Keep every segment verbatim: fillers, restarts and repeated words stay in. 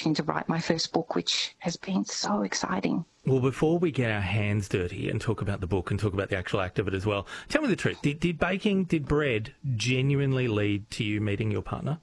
rushing to write my first book, which has been so exciting. Well, before we get our hands dirty and talk about the book and talk about the actual act of it as well, tell me the truth. Did, did baking, did bread genuinely lead to you meeting your partner?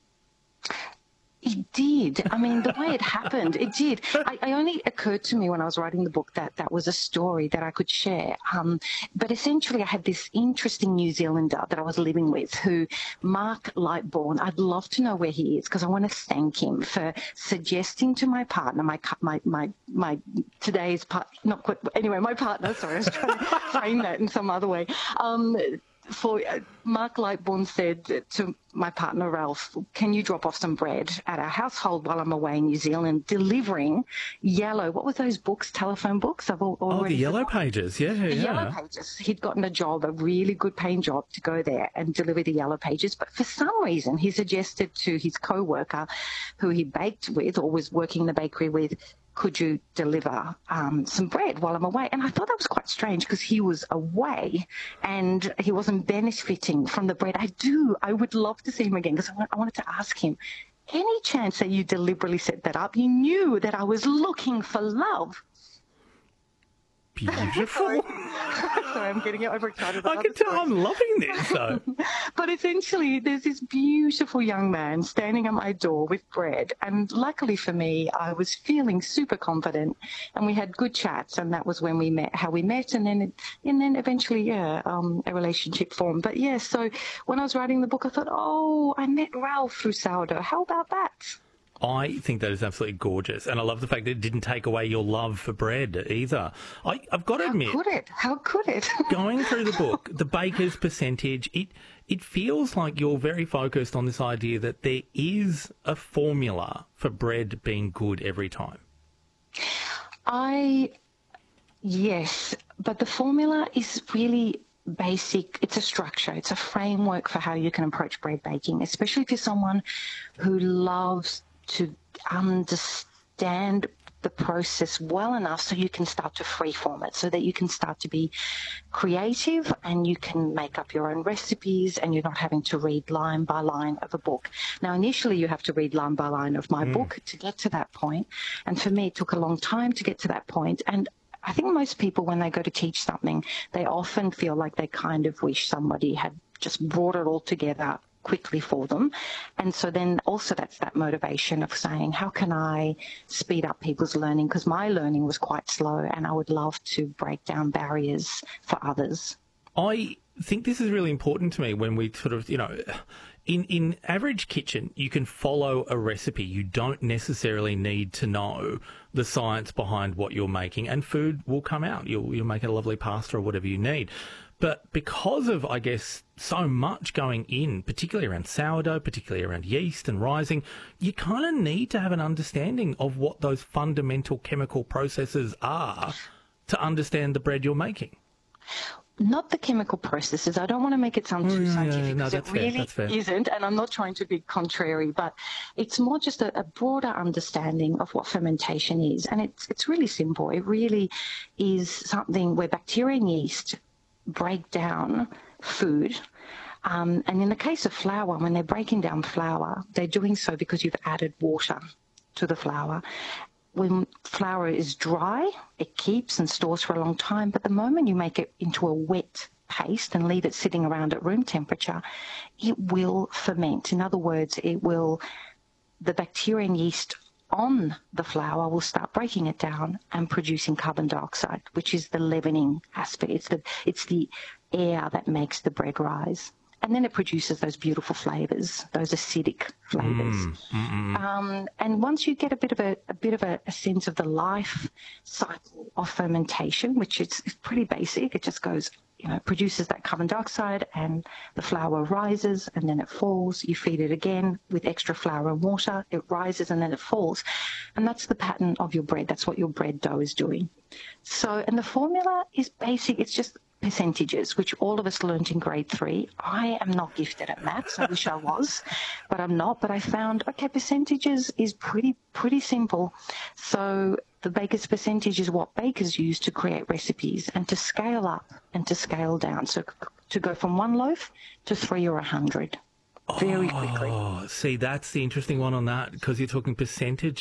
It did. I mean, the way it happened, it did. I, I only occurred to me when I was writing the book that that was a story that I could share. Um, but essentially, I had this interesting New Zealander that I was living with who, Mark Lightbourne, I'd love to know where he is because I want to thank him for suggesting to my partner, my my my, my today's part, not quite, anyway, my partner, sorry, I was trying to frame that in some other way. Um, For uh, Mark Lightbourne said to my partner Ralph, can you drop off some bread at our household while I'm away in New Zealand, delivering yellow, what were those books, telephone books? I've al- already Oh, the Yellow forgotten. Pages, yeah, The yeah. Yellow Pages. He'd gotten a job, a really good paying job to go there and deliver the Yellow Pages. But for some reason, he suggested to his co-worker who he baked with or was working in the bakery with, could you deliver um, some bread while I'm away? And I thought that was quite strange because he was away and he wasn't benefiting from the bread. I do. I would love to see him again because I, I wanted to ask him, any chance that you deliberately set that up? You knew that I was looking for love. Beautiful. Sorry. Sorry, I'm getting overexcited. I can tell I'm loving this, though. But essentially, there's this beautiful young man standing at my door with bread. And luckily for me, I was feeling super confident. And we had good chats. And that was when we met, how we met. And then, and then eventually, yeah, um, a relationship formed. But yeah, so when I was writing the book, I thought, oh, I met Ralph through sourdough. How about that? I think that is absolutely gorgeous. And I love the fact that it didn't take away your love for bread either. I, I've got to How admit... How could it? How could it? Going through the book, the baker's percentage, it it feels like you're very focused on this idea that there is a formula for bread being good every time. I... Yes, but the formula is really... basic. It's a structure. It's a framework for how you can approach bread baking, especially if you're someone who loves to understand the process well enough so you can start to freeform it, so that you can start to be creative and you can make up your own recipes and you're not having to read line by line of a book. Now, initially you have to read line by line of my mm. book to get to that point. And for me, it took a long time to get to that point. And I think most people, when they go to teach something, they often feel like they kind of wish somebody had just brought it all together quickly for them. And so then also that's that motivation of saying, how can I speed up people's learning? Because my learning was quite slow and I would love to break down barriers for others. I think this is really important to me when we sort of, you know, in, in average kitchen, you can follow a recipe. You don't necessarily need to know the science behind what you're making, and food will come out. You'll, you'll make a lovely pasta or whatever you need. But because of, I guess, so much going in, particularly around sourdough, particularly around yeast and rising, you kind of need to have an understanding of what those fundamental chemical processes are to understand the bread you're making. Not the chemical processes. I don't want to make it sound too mm, scientific, yeah, no, because that's it really fair, that's fair. isn't, and I'm not trying to be contrary, but it's more just a, a broader understanding of what fermentation is. And it's it's really simple. It really is something where bacteria and yeast break down food. Um, and in the case of flour, when they're breaking down flour, they're doing so because you've added water to the flour. When flour is dry, it keeps and stores for a long time, but the moment you make it into a wet paste and leave it sitting around at room temperature, it will ferment. In other words, it will, the bacteria and yeast on the flour will start breaking it down and producing carbon dioxide, which is the leavening aspect. It's the, it's the air that makes the bread rise. And then it produces those beautiful flavors, those acidic flavors. Mm, um, and once you get a bit of a, a bit of a, a sense of the life cycle of fermentation, which is, is pretty basic, it just goes, you know, produces that carbon dioxide and the flour rises and then it falls. You feed it again with extra flour and water. It rises and then it falls. And that's the pattern of your bread. That's what your bread dough is doing. So, and the formula is basic. It's just percentages, which all of us learned in grade three. I am not gifted at maths. I wish I was, but I'm not. But I found, okay, percentages is pretty, pretty simple. So the baker's percentage is what bakers use to create recipes and to scale up and to scale down. So to go from one loaf to three or a hundred very quickly. Oh, see, that's the interesting one on that, because you're talking percentage.